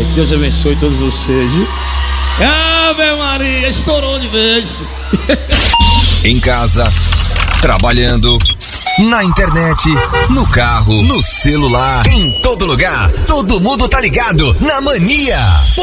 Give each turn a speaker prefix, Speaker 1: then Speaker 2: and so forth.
Speaker 1: Deus abençoe todos vocês, viu? Ave Maria, estourou de vez.
Speaker 2: Em casa, trabalhando, na internet, no carro, no celular, em todo lugar, todo mundo tá ligado na Mania.